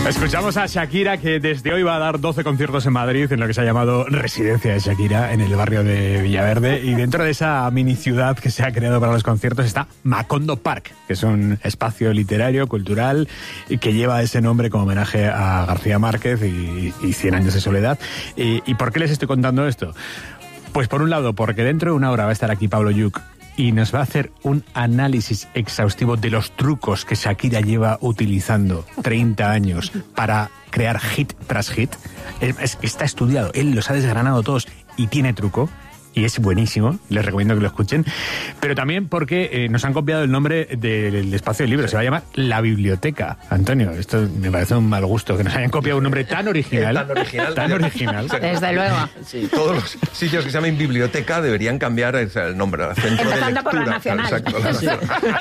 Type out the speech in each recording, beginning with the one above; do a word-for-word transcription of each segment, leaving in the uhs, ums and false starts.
Escuchamos a Shakira, que desde hoy va a dar doce conciertos en Madrid, en lo que se ha llamado Residencia de Shakira, en el barrio de Villaverde. Y dentro de esa mini ciudad que se ha creado para los conciertos está Macondo Park, que es un espacio literario, cultural, y que lleva ese nombre como homenaje a García Márquez y, y Cien años de soledad. ¿Y, ¿Y por qué les estoy contando esto? Pues por un lado, porque dentro de una hora va a estar aquí Pablo Lluch y nos va a hacer un análisis exhaustivo de los trucos que Shakira lleva utilizando treinta años para crear hit tras hit. Es, está estudiado, él los ha desgranado todos y tiene truco. Y es buenísimo, les recomiendo que lo escuchen. Pero también porque eh, nos han copiado el nombre del espacio del libro. Se va a llamar La Biblioteca. Antonio, esto me parece un mal gusto, que nos hayan copiado un nombre tan original. Tan original. Tan original. Desde luego. Sí, todos los sitios que se llamen biblioteca deberían cambiar el nombre. Centro Empezando de lectura. por la nacional. Exacto, la nacional.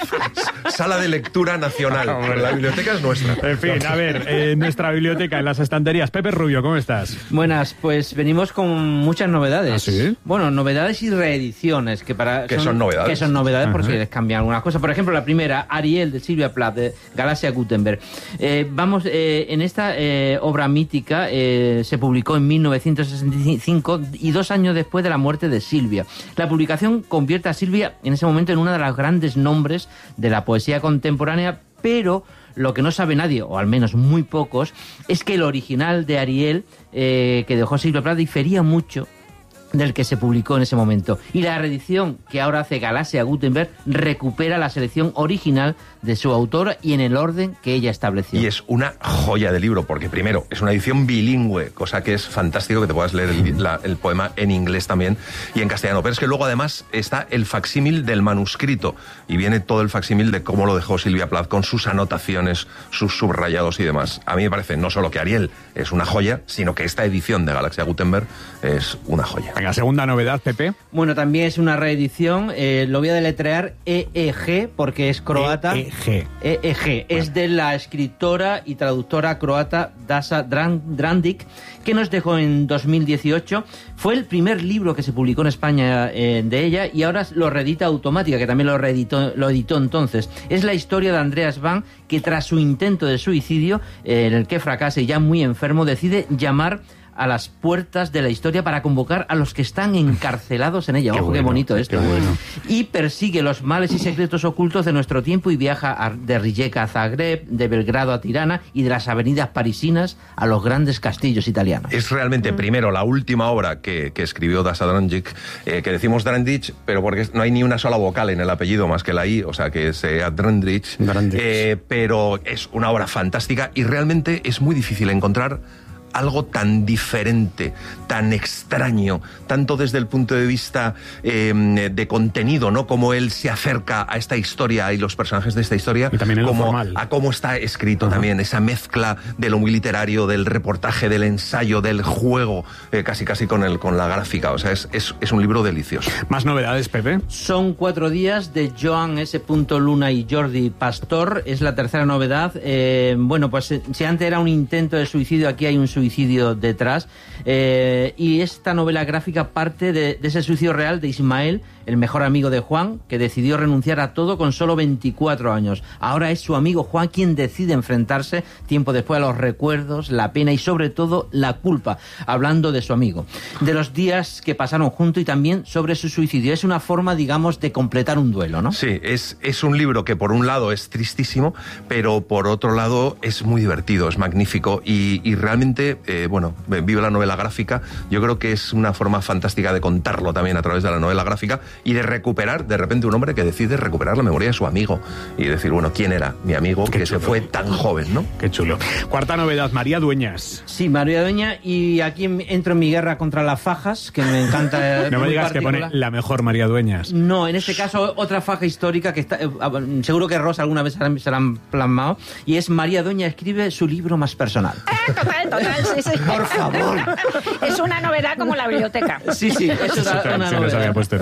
Sala de lectura nacional. La biblioteca es nuestra. En fin, a ver, eh, nuestra biblioteca en las estanterías. Pepe Rubio, ¿cómo estás? Buenas, pues venimos con muchas novedades. ¿Ah, sí? Bueno, novedades y reediciones. Que, para, que son, son novedades. Que son novedades porque Ajá. les cambian algunas cosas. Por ejemplo, la primera, Ariel, de Silvia Plath, de Galaxia Gutenberg. Eh, vamos, eh, en esta eh, obra mítica eh, se publicó en mil novecientos sesenta y cinco y dos años después de la muerte de Silvia. La publicación convierte a Silvia en ese momento en uno de los grandes nombres de la poesía contemporánea, pero lo que no sabe nadie, o al menos muy pocos, es que el original de Ariel, eh, que dejó Silvia Plath, difería mucho del que se publicó en ese momento. Y la reedición que ahora hace Galaxia Gutenberg recupera la selección original de su autora y en el orden que ella estableció. Y es una joya de libro, porque primero, es una edición bilingüe, cosa que es fantástico que te puedas leer el, la, el poema en inglés también y en castellano. Pero es que luego además está el facsímil del manuscrito y viene todo el facsímil de cómo lo dejó Silvia Plath con sus anotaciones, sus subrayados y demás. A mí me parece no solo que Ariel es una joya, sino que esta edición de Galaxia Gutenberg es una joya. Venga, segunda novedad, Pepe. Bueno, también es una reedición, eh, lo voy a deletrear E E G porque es croata. E E G. E E G. Es de la escritora y traductora croata Dasa Drandic, que nos dejó en dos mil dieciocho. Fue el primer libro que se publicó en España eh, de ella y ahora lo reedita Automática, que también lo reeditó, lo editó entonces. Es la historia de Andreas Van, que tras su intento de suicidio, eh, en el que fracasa y ya muy enfermo, decide llamar a las puertas de la historia para convocar a los que están encarcelados en ella. Qué Ojo, bueno, qué bonito esto. qué bueno. Y persigue los males y secretos ocultos de nuestro tiempo y viaja a, de Rijeka a Zagreb, de Belgrado a Tirana y de las avenidas parisinas a los grandes castillos italianos. Es realmente, primero, la última obra que, que escribió Dasa Drandic, eh, que decimos Drandic, pero porque no hay ni una sola vocal en el apellido más que la I, o sea que sea Drandic. Drandic. Eh, pero es una obra fantástica y realmente es muy difícil encontrar algo tan diferente, tan extraño, tanto desde el punto de vista eh, de contenido, ¿no? Cómo él se acerca a esta historia y los personajes de esta historia, y también en lo como formal. A cómo está escrito. Ajá. También, esa mezcla de lo muy literario, del reportaje, del ensayo, del juego, eh, casi casi con, el, con la gráfica. O sea, es, es, es un libro delicioso. ¿Más novedades, Pepe? Son cuatro días de Joan S. Luna y Jordi Pastor. Es la tercera novedad. Eh, bueno, pues si antes era un intento de suicidio, aquí hay un suicidio detrás, eh, y esta novela gráfica parte de, de ese suicidio real de Ismael, el mejor amigo de Juan, que decidió renunciar a todo con solo veinticuatro años. Ahora es su amigo Juan quien decide enfrentarse tiempo después a los recuerdos, la pena y sobre todo la culpa, hablando de su amigo, de los días que pasaron juntos y también sobre su suicidio. Es una forma, digamos, de completar un duelo, ¿no? Sí, es, es un libro que por un lado es tristísimo, pero por otro lado es muy divertido, es magnífico y, y realmente, eh, bueno, vive la novela gráfica. Yo creo que es una forma fantástica de contarlo también a través de la novela gráfica y de recuperar, de repente, un hombre que decide recuperar la memoria de su amigo y decir, bueno, ¿quién era mi amigo Qué que chulo. se fue tan joven, ¿no? Qué chulo. Cuarta novedad, María Dueñas. Sí, María Dueña, y aquí entro en mi guerra contra las fajas, que me encanta. No me muy digas que particular. pone la mejor María Dueñas. No, en este caso otra faja histórica que está, eh, seguro que Rosa alguna vez se la han plasmado, y es María Dueña escribe su libro más personal. Eh, total, total, sí, sí. Por favor. Es una novedad como la biblioteca. Sí, sí, eso es Eso una se nos novedad. había puesto nunca. Bueno,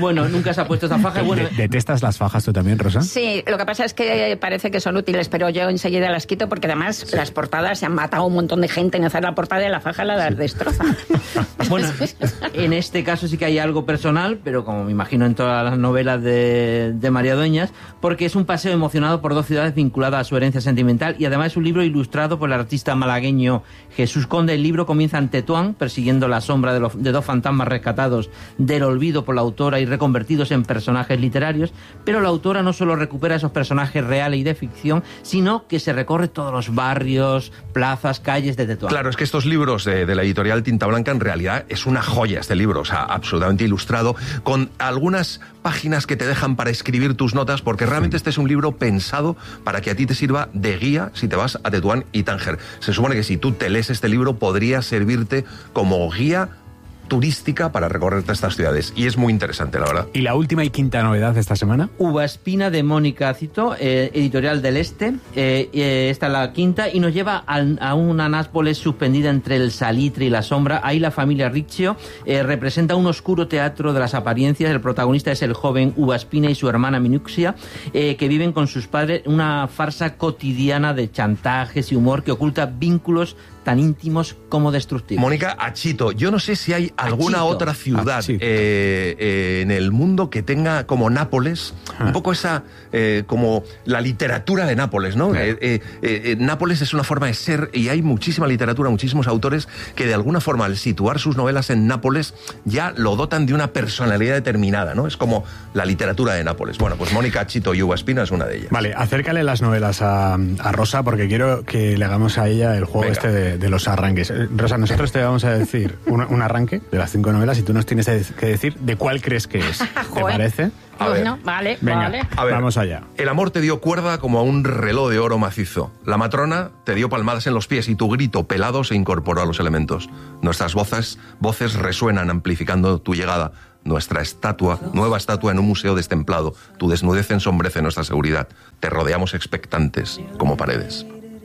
Bueno, nunca se ha puesto esta faja. Bueno, ¿De- ¿Detestas las fajas tú también, Rosa? Sí, lo que pasa es que parece que son útiles, pero yo enseguida las quito porque además las portadas se han matado un montón de gente en hacer la portada de la faja, la destroza. Bueno, en este caso sí que hay algo personal, pero como me imagino en todas las novelas de, de María Dueñas, porque es un paseo emocionado por dos ciudades vinculadas a su herencia sentimental y además es un libro ilustrado por el artista malagueño Jesús Conde. El libro comienza en Tetuán, persiguiendo la sombra de, los, de dos fantasmas rescatados del olvido por la autora y reconvertidos en personajes literarios, pero la autora no solo recupera esos personajes reales y de ficción, sino que se recorre todos los barrios, plazas, calles de Tetuán. Claro, es que estos libros de, de la editorial Tinta Blanca en realidad es una joya este libro, o sea, absolutamente ilustrado, con algunas páginas que te dejan para escribir tus notas, porque realmente este es un libro pensado para que a ti te sirva de guía si te vas a Tetuán y Tánger. Se supone que si tú te lees este libro podría servirte como guía turística para recorrerte estas ciudades. Y es muy interesante, la verdad. ¿Y la última y quinta novedad de esta semana? Uva Espina de Mónica Cito, eh, editorial del Este. Eh, eh, esta es la quinta y nos lleva a, a una Nápoles suspendida entre el salitre y la sombra. Ahí la familia Riccio eh, representa un oscuro teatro de las apariencias. El protagonista es el joven Uva Espina y su hermana Minuxia, eh, que viven con sus padres una farsa cotidiana de chantajes y humor que oculta vínculos tan íntimos como destructivos. Mónica, Achito, yo no sé si hay alguna Achito. otra ciudad Achito. eh, eh, en el mundo que tenga como Nápoles, Ah. un poco esa, eh, como la literatura de Nápoles, ¿no? Claro. Eh, eh, eh, Nápoles es una forma de ser y hay muchísima literatura, muchísimos autores que de alguna forma al situar sus novelas en Nápoles ya lo dotan de una personalidad determinada, ¿no? Es como la literatura de Nápoles. Bueno, pues Mónica, Achito y Uva Espina es una de ellas. Vale, acércale las novelas a, a Rosa porque quiero que le hagamos a ella el juego Venga. este de, de los arranques. Eh, Rosa, nosotros te vamos a decir un, un arranque de las cinco novelas y tú nos tienes que decir de cuál crees que es. ¿Te Joder. parece? A ver. Bueno, vale, Venga, vale. A ver. vamos allá. El amor te dio cuerda como a un reloj de oro macizo. La matrona te dio palmadas en los pies y tu grito pelado se incorporó a los elementos. Nuestras voces, voces resuenan amplificando tu llegada. Nuestra estatua, nueva estatua en un museo destemplado. Tu desnudez ensombrece nuestra seguridad. Te rodeamos expectantes, como paredes.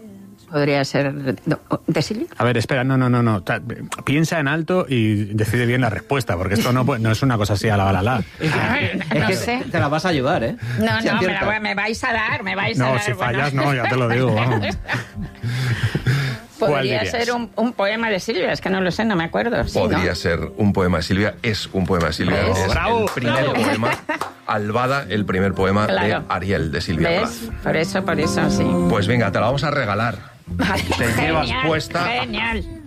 Podría ser de, de Silvia. A ver, espera, no, no, no, no. Ta- Piensa en alto y decide bien la respuesta, porque esto no, pu- no es una cosa así a la balala. Es que, Ay, es no que sé. te la vas a ayudar, ¿eh? No, Si no, me, aciertas. la- me vais a dar, me vais a No, dar. si bueno. fallas, no, ya te lo digo, vamos. ¿Cuál Podría dirías? ser un, un poema de Silvia, es que no lo sé, no me acuerdo. Sí, Podría ¿no? ser un poema de Silvia, es un poema de Silvia. ¿Ves? Es Bravo, el primer bravo. poema. Albada, el primer poema Claro. de Ariel, de Silvia ¿Ves? Plath. Por eso, por eso, sí. Pues venga, te la vamos a regalar. Vale, Te llevas genial, puesta- Genial.